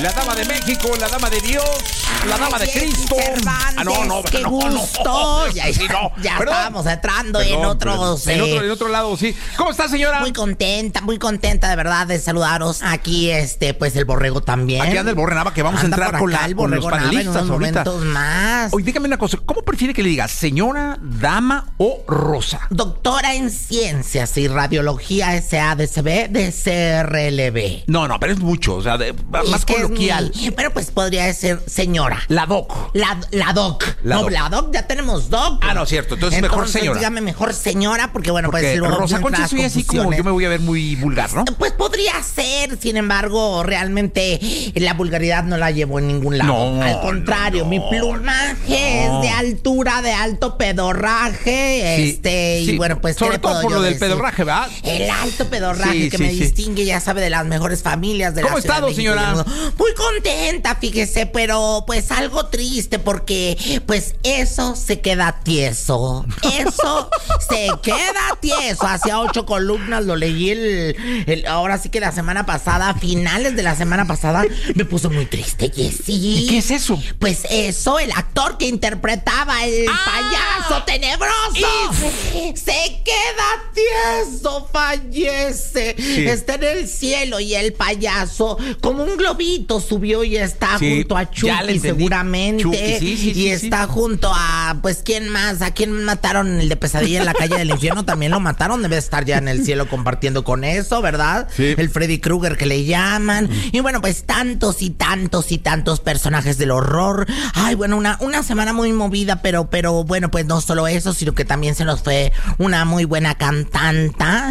La dama de México, la dama de Dios, la dama de Cristo. Qué gusto. Ya estábamos entrando en otros... En otro lado, sí. ¿Cómo está, señora? Muy contenta de verdad de saludaros. Aquí, pues el Borrego también. Aquí anda el Borre Nava, que vamos a entrar con los panelistas ahorita. Más. Oye, dígame una cosa, ¿cómo prefiere que le diga señora, dama o Rosa? Doctora en Ciencias y Radiología SADCB de CRLB. No, pero es mucho, o sea, más coloquial. Pero pues podría ser señora. La doc. La doc. La doc, ya tenemos doc. Ah, no, cierto, entonces mejor señora. Dígame mejor señora, porque bueno, pues luego Rosa Concha soy así como yo me voy a ver muy vulgar, ¿no? Pues podría ser, sin embargo, realmente la vulgaridad no la llevo en ningún lado. No, al contrario, mi plumaje es de altura, de alto pedorraje, sí. Y bueno, pues sobre todo por lo del pedorraje, ¿verdad? El alto pedorraje que me distingue, ya sabe, de las mejores familias de la ciudad. ¿Cómo ha estado, señora? Muy contenta, fíjese, pero pues algo triste porque pues eso se queda tieso. Eso se queda tieso. Hacia 8 columnas lo leí ahora sí que la semana pasada, a finales de la semana pasada, me puso muy triste, Jessy. ¿Y qué es eso? Pues eso, el actor que interpretaba el payaso tenebroso se queda tieso, fallece. Sí. Está en el cielo y el payaso, como un globito, subió y está junto a Chucky, seguramente. Chucky, y está junto a, pues, ¿quién más? ¿A quién mataron? El de Pesadilla en la calle del infierno también lo mataron. Debe estar ya en el cielo compartiendo con eso, ¿verdad? Sí. El Freddy Krueger que le llaman. Y bueno, pues tantos personajes del horror. Ay, bueno, una semana muy movida, pero bueno, pues no solo eso, sino que también se nos fue una muy buena cantanta.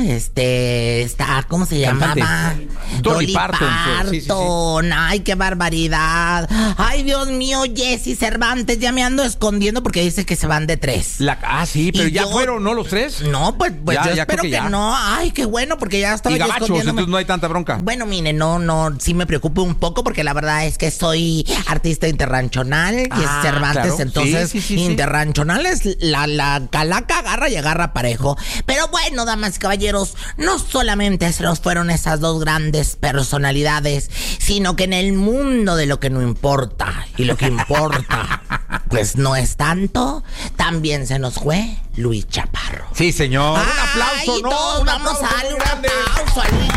¿Cómo se llamaba? Dolly Parton. Sí. Ay, qué barbaridad. Ay, Dios mío, Jessy Cervantes, ya me ando escondiendo porque dice que se van de 3. Sí, pero ya fueron, ¿no? Los 3. No, pues ya, yo espero que no. Ay, qué bueno, porque ya estaba yo escondiéndome. Entonces no hay tanta bronca. Bueno, mire, no, sí me preocupo un poco porque la verdad es que soy artista interranchonal y es Cervantes, claro. Entonces sí. Interranchonal es la calaca agarra y agarra parejo. Pero bueno, damas y caballeros, no solamente se nos fueron esas dos grandes personalidades, sino que en el mundo de lo que no importa y lo que importa pues no es tanto, también se nos fue Luis Chaparro. Sí, señor. Un aplauso, ¿no? Todos vamos a darle un aplauso a Luis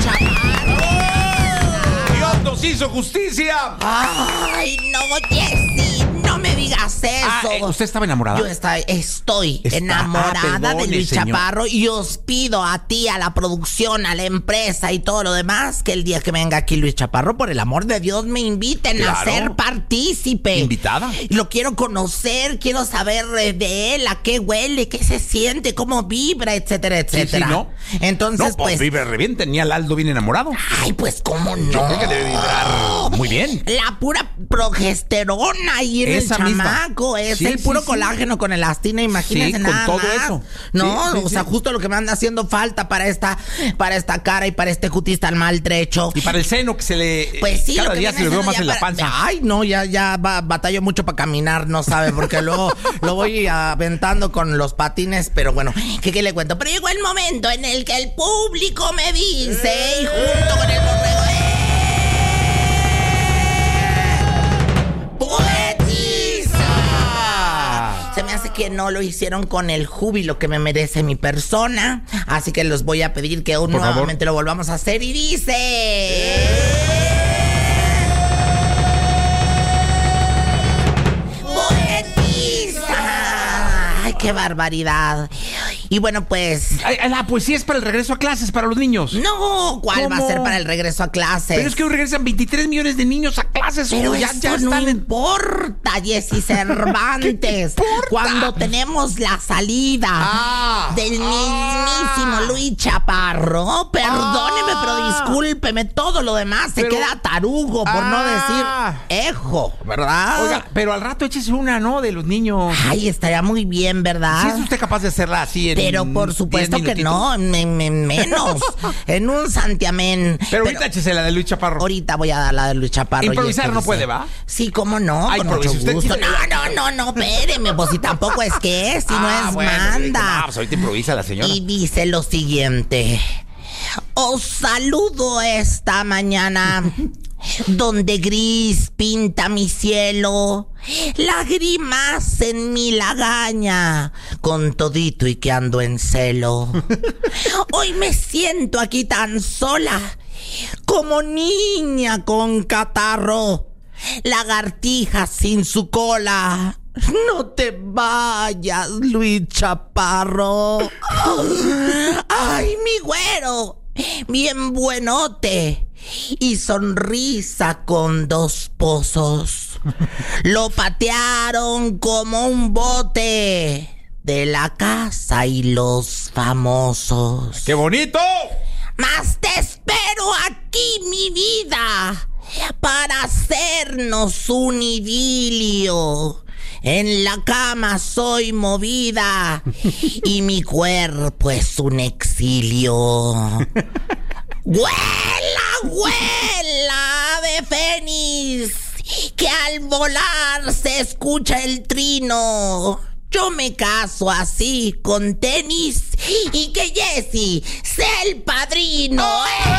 Chaparro. Dios nos hizo justicia. Ay, no, Jessy, no me digas eso. ¿Usted estaba enamorada? Yo estoy enamorada de Luis Chaparro y os pido a ti, a la producción, a la empresa y todo lo demás, que el día que venga aquí Luis Chaparro, por el amor de Dios, me inviten a ser partícipe. ¿Invitada? Lo quiero conocer, quiero saber de él, a qué huele, qué se siente, cómo vibra, etcétera, etcétera. Sí, ¿no? Entonces, pues vibra re bien, tenía al Aldo bien enamorado. Ay, pues cómo no. Yo creo que debe vibrar muy bien. La pura progesterona ahí en el chamaco, es el puro colágeno con elastina, imagínense nada con todo más. Eso. No, o sea, justo lo que me anda haciendo falta para esta cara y para este cutis tan maltrecho. Y para el seno que se le... Pues sí, cada día se le veo más en la panza. Ay, no, ya batallo mucho para caminar, no sabe, porque luego lo voy aventando con los patines, pero bueno, ¿qué le cuento? Pero llegó el momento en el que el público me dice, y junto con el Borrego, se me hace que no lo hicieron con el júbilo que me merece mi persona. Así que los voy a pedir que nuevamente lo volvamos a hacer. Y dice... ¡Poetisa! ¡Ay, qué barbaridad! Y bueno, pues... La poesía es para el regreso a clases, para los niños. No, ¿cuál va a ser para el regreso a clases? Pero es que hoy regresan 23 millones de niños a clases. Pero ya están... no importa, Jessy Cervantes. Cuando tenemos la salida del mismísimo Luis Chaparro, perdóneme, pero discúlpeme, todo lo demás se queda tarugo, por no decir ejo, ¿verdad? Oiga, pero al rato échese una, ¿no? De los niños. Ay, estaría muy bien, ¿verdad? ¿Sí es usted capaz de hacerla así pero por supuesto que no, menos. En un santiamén. Pero ahorita échese la de Luis Chaparro. Ahorita voy a dar la de Luis Chaparro. Improvisar no puede, ¿va? Sí, ¿cómo no? Ay, con mucho gusto. No, espéreme, pues si tampoco es que si no es manda. Pues ahorita improvisa la señora. Y dice lo siguiente: os saludo esta mañana donde gris pinta mi cielo, lágrimas en mi lagaña, con todito y que ando en celo. Hoy me siento aquí tan sola, como niña con catarro, lagartija sin su cola. No te vayas, Luis Chaparro. Ay, mi güero, bien buenote y sonrisa con 2 pozos. Lo patearon como un bote de la casa y los famosos. ¡Qué bonito! Mas te espero aquí, mi vida, para hacernos un idilio. En la cama soy movida y mi cuerpo es un exilio. ¡Vuela, vuela, ave fénix! Que al volar se escucha el trino. Yo me caso así con tenis y que Jesse sea el padrino.